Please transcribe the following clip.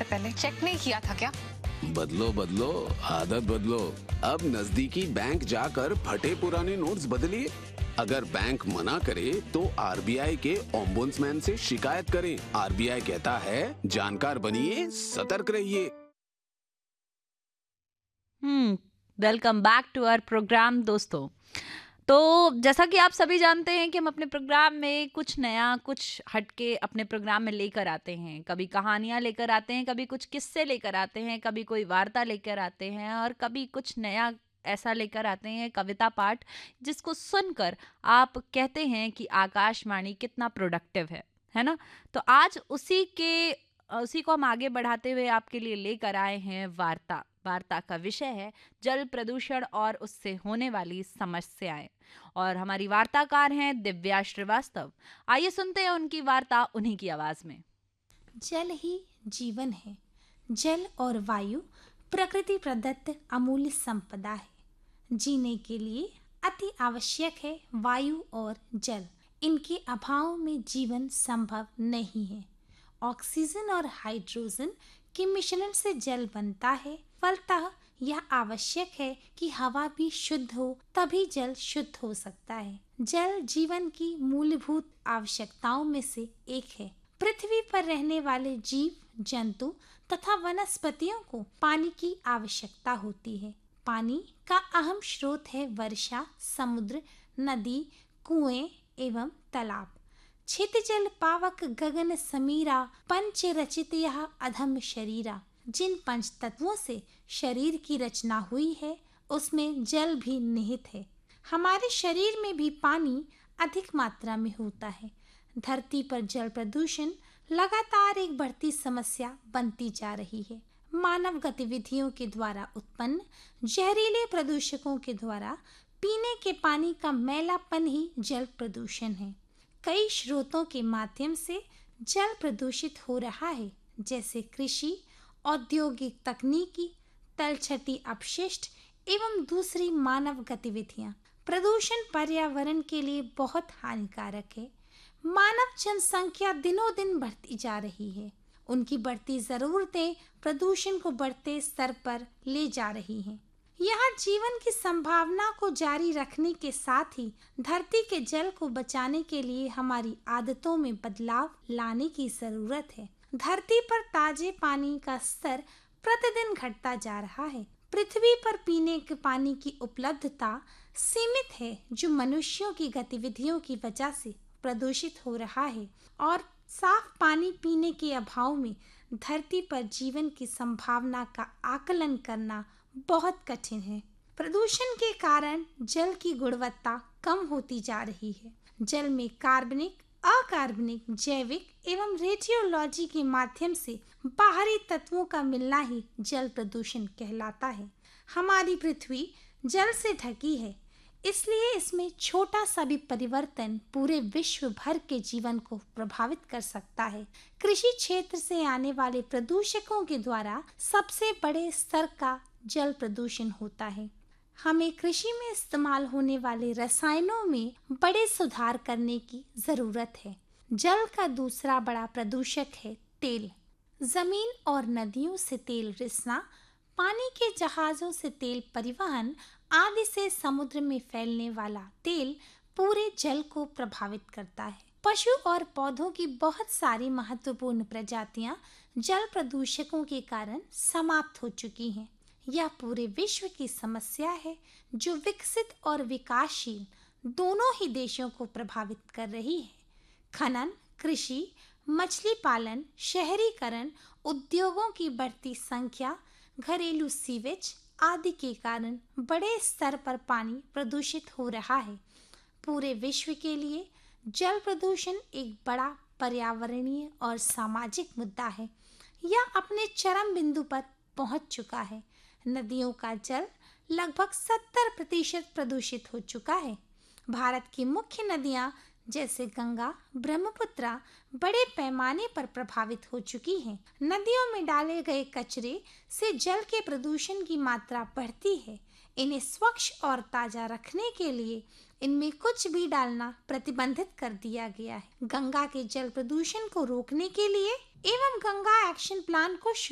से पहले चेक नहीं किया था क्या? बदलो बदलो, आदत बदलो। अब नजदीकी बैंक जाकर फटे पुराने नोट्स बदलिए। अगर बैंक मना करे तो आरबीआई के ओम्बुड्समैन से शिकायत करें। आरबीआई कहता है, जानकार बनिए, सतर्क रहिए। Welcome back to our programme दोस्तों। तो जैसा कि आप सभी जानते हैं कि हम अपने प्रोग्राम में कुछ नया, कुछ हटके अपने प्रोग्राम में लेकर आते हैं। कभी कहानियाँ लेकर आते हैं, कभी कुछ किस्से लेकर आते हैं, कभी कोई वार्ता लेकर आते हैं और कभी कुछ नया ऐसा लेकर आते हैं, कविता पाठ, जिसको सुनकर आप कहते हैं कि आकाशवाणी कितना प्रोडक्टिव है ना? तो आज उसी को हम आगे बढ़ाते हुए आपके लिए लेकर आए हैं वार्ता। वार्ता का विषय है जल प्रदूषण और उससे होने वाली समस्याएं। और हमारी वार्ताकार हैं दिव्या श्रीवास्तव। आइए सुनते हैं उनकी वार्ता उन्हीं की आवाज में। जल ही जीवन है। जल और वायु प्रकृति प्रदत्त अमूल्य संपदा है। जीने के लिए अति आवश्यक है वायु और जल। इनके अभाव में जीवन संभव नहीं है। ऑक्सीजन और हाइड्रोजन के मिश्रण से जल बनता है। फलतः यह आवश्यक है कि हवा भी शुद्ध हो, तभी जल शुद्ध हो सकता है। जल जीवन की मूलभूत आवश्यकताओं में से एक है। पृथ्वी पर रहने वाले जीव जंतु तथा वनस्पतियों को पानी की आवश्यकता होती है। पानी का अहम स्रोत है वर्षा, समुद्र, नदी, कुएं एवं तालाब। क्षितिजल पावक गगन समीरा, पंच रचित यह अधम शरीरा। जिन पंच तत्वों से शरीर की रचना हुई है, उसमें जल भी निहित है। हमारे शरीर में भी पानी अधिक मात्रा में होता है। धरती पर जल प्रदूषण लगातार एक बढ़ती समस्या बनती जा रही है। मानव गतिविधियों के द्वारा उत्पन्न जहरीले प्रदूषकों के द्वारा पीने के पानी का मैलापन ही जल प्रदूषण है। कई स्रोतों के माध्यम से जल प्रदूषित हो रहा है, जैसे कृषि, औद्योगिक तकनीकी, तलछटी अपशिष्ट एवं दूसरी मानव गतिविधियां। प्रदूषण पर्यावरण के लिए बहुत हानिकारक है। मानव जनसंख्या दिनों दिन बढ़ती जा रही है। उनकी बढ़ती जरूरतें प्रदूषण को बढ़ते स्तर पर ले जा रही हैं। यहाँ जीवन की संभावना को जारी रखने के साथ ही धरती के जल को बचाने के लिए हमारी आदतों में बदलाव लाने की जरूरत है। धरती पर ताजे पानी का स्तर प्रतिदिन घटता जा रहा है। पृथ्वी पर पीने के पानी की उपलब्धता सीमित है, जो मनुष्यों की गतिविधियों की वजह से प्रदूषित हो रहा है। और साफ पानी पीने के अभाव में धरती पर जीवन की संभावना का आकलन करना बहुत कठिन है। प्रदूषण के कारण जल की गुणवत्ता कम होती जा रही है। जल में कार्बनिक, अकार्बनिक, जैविक एवं रेडियोलॉजी के माध्यम से बाहरी तत्वों का मिलना ही जल प्रदूषण कहलाता है। हमारी पृथ्वी जल से ढकी है, इसलिए इसमें छोटा सा भी परिवर्तन पूरे विश्व भर के जीवन को प्रभावित कर सकता है। कृषि क्षेत्र से आने वाले प्रदूषकों के द्वारा सबसे बड़े स्तर का जल प्रदूषण होता है। हमें कृषि में इस्तेमाल होने वाले रसायनों में बड़े सुधार करने की जरूरत है। जल का दूसरा बड़ा प्रदूषक है तेल। जमीन और नदियों से तेल रिसना, पानी के जहाजों से तेल परिवहन आदि से समुद्र में फैलने वाला तेल पूरे जल को प्रभावित करता है। पशु और पौधों की बहुत सारी महत्वपूर्ण प्रजातियां जल प्रदूषकों के कारण समाप्त हो चुकी हैं। यह पूरे विश्व की समस्या है, जो विकसित और विकासशील दोनों ही देशों को प्रभावित कर रही है। खनन, कृषि, मछली पालन, शहरीकरण, उद्योगों की बढ़ती संख्या, घरेलू सीवेज आदि के कारण बड़े स्तर पर पानी प्रदूषित हो रहा है। पूरे विश्व के लिए जल प्रदूषण एक बड़ा पर्यावरणीय और सामाजिक मुद्दा है। यह अपने चरम बिंदु पर पहुंच चुका है। नदियों का जल लगभग 70% प्रदूषित हो चुका है। भारत की मुख्य नदियां जैसे गंगा, ब्रह्मपुत्र बड़े पैमाने पर प्रभावित हो चुकी हैं। नदियों में डाले गए कचरे से जल के प्रदूषण की मात्रा बढ़ती है। इन्हें स्वच्छ और ताजा रखने के लिए इनमें कुछ भी डालना प्रतिबंधित कर दिया गया है। गंगा के जल प्रदूषण को रोकने के लिए एवं गंगा एक्शन प्लान को